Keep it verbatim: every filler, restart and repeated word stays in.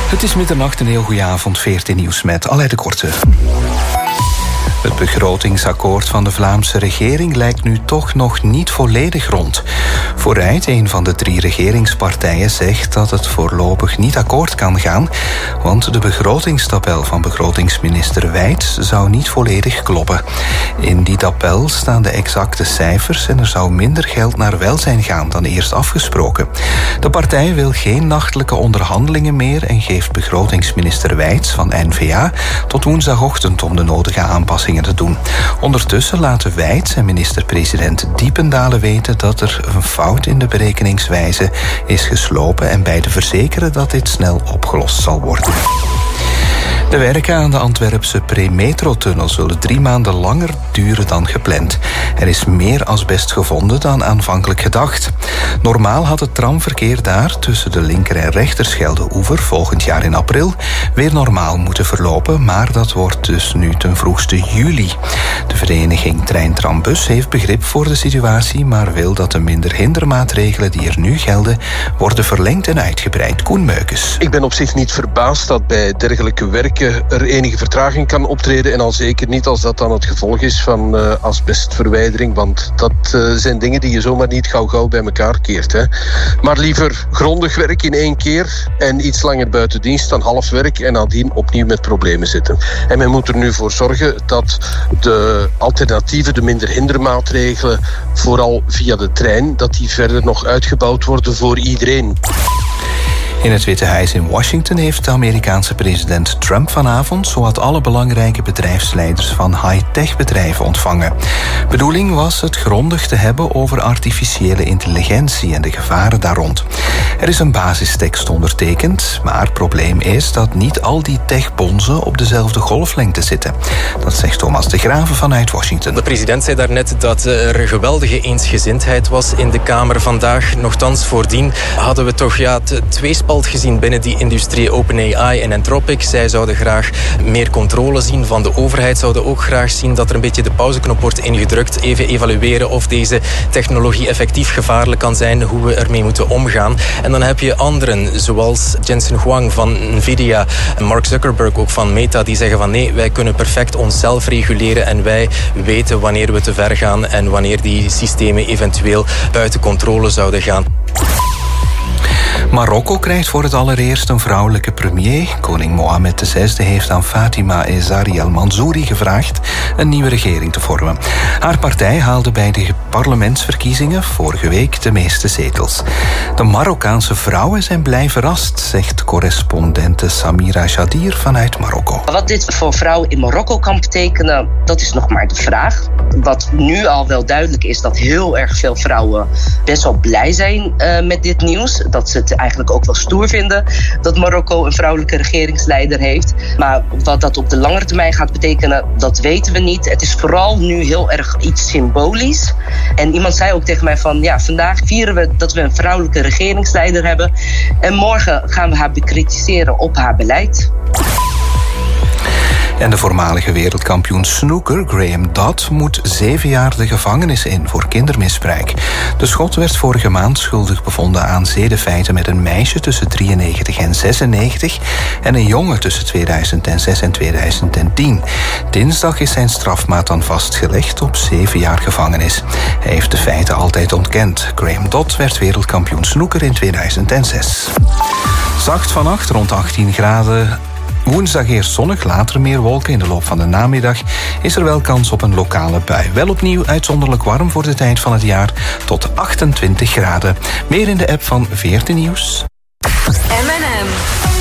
Het is middernacht, een heel goede avond. veertien Nieuws met Aleid de Korte. Het begrotingsakkoord van de Vlaamse regering lijkt nu toch nog niet volledig rond. Vooruit, een van de drie regeringspartijen, zegt dat het voorlopig niet akkoord kan gaan, want de begrotingstabel van begrotingsminister Wijts zou niet volledig kloppen. In die tabel staan de exacte cijfers en er zou minder geld naar welzijn gaan dan eerst afgesproken. De partij wil geen nachtelijke onderhandelingen meer en geeft begrotingsminister Wijts van N V A tot woensdagochtend om de nodige aanpassingen te doen. Ondertussen laten Wijts en minister-president Diependalen weten dat er een fout in de berekeningswijze is geslopen en beide verzekeren dat dit snel opgelost zal worden. De werken aan de Antwerpse pre-metrotunnel zullen drie maanden langer duren dan gepland. Er is meer asbest gevonden dan aanvankelijk gedacht. Normaal had het tramverkeer daar tussen de linker- en rechterschelde-oever volgend jaar in april weer normaal moeten verlopen, maar dat wordt dus nu ten vroegste juli. De vereniging Trein-Trambus heeft begrip voor de situatie, maar wil dat de minder hindermaatregelen die er nu gelden worden verlengd en uitgebreid. Koen Meukes. Ik ben op zich niet verbaasd dat bij dergelijke werken er enige vertraging kan optreden en al zeker niet als dat dan het gevolg is van uh, asbestverwijdering, want dat uh, zijn dingen die je zomaar niet gauw-gauw bij elkaar keert. Hè. Maar liever grondig werk in één keer en iets langer buiten dienst dan half werk en nadien opnieuw met problemen zitten. En men moet er nu voor zorgen dat de alternatieven, de minder hindermaatregelen, vooral via de trein, dat die verder nog uitgebouwd worden voor iedereen. In het Witte Huis in Washington heeft de Amerikaanse president Trump vanavond zowat alle belangrijke bedrijfsleiders van high-tech bedrijven ontvangen. Bedoeling was het grondig te hebben over artificiële intelligentie en de gevaren daar rond. Er is een basistekst ondertekend, maar het probleem is dat niet al die techbonzen op dezelfde golflengte zitten. Dat zegt Thomas de Graven vanuit Washington. De president zei daarnet dat er een geweldige eensgezindheid was in de Kamer vandaag. Nochtans, voordien hadden we toch ja, twee gezien binnen die industrie, OpenAI en Anthropic. Zij zouden graag meer controle zien van de overheid, zouden ook graag zien dat er een beetje de pauzeknop wordt ingedrukt, even evalueren of deze technologie effectief gevaarlijk kan zijn, hoe we ermee moeten omgaan. En dan heb je anderen, zoals Jensen Huang van Nvidia, Mark Zuckerberg ook van Meta, die zeggen van nee, wij kunnen perfect onszelf reguleren en wij weten wanneer we te ver gaan en wanneer die systemen eventueel buiten controle zouden gaan. Marokko krijgt voor het allereerst een vrouwelijke premier. Koning Mohammed de zesde heeft aan Fatima Ezari al-Manzouri gevraagd een nieuwe regering te vormen. Haar partij haalde bij de parlementsverkiezingen vorige week de meeste zetels. De Marokkaanse vrouwen zijn blij verrast, zegt correspondente Samira Jadir vanuit Marokko. Wat dit voor vrouwen in Marokko kan betekenen, dat is nog maar de vraag. Wat nu al wel duidelijk is, dat heel erg veel vrouwen best wel blij zijn uh, met dit nieuws. Dat ze het eigenlijk ook wel stoer vinden dat Marokko een vrouwelijke regeringsleider heeft. Maar wat dat op de langere termijn gaat betekenen, dat weten we niet. Het is vooral nu heel erg iets symbolisch. En iemand zei ook tegen mij van, ja, vandaag vieren we dat we een vrouwelijke regeringsleider hebben. En morgen gaan we haar bekritiseren op haar beleid. En de voormalige wereldkampioen snooker Graham Dodd moet zeven jaar de gevangenis in voor kindermisbruik. De Schot werd vorige maand schuldig bevonden aan zedenfeiten met een meisje tussen drieënnegentig en zesennegentig en een jongen tussen tweeduizend zes en tweeduizend tien. Dinsdag is zijn strafmaat dan vastgelegd op zeven jaar gevangenis. Hij heeft de feiten altijd ontkend. Graham Dodd werd wereldkampioen snooker in tweeduizend zes. Zacht vannacht, rond achttien graden. Woensdag eerst zonnig, later meer wolken. In de loop van de namiddag is er wel kans op een lokale bui. Wel opnieuw uitzonderlijk warm voor de tijd van het jaar, tot achtentwintig graden. Meer in de app van veertien Nieuws.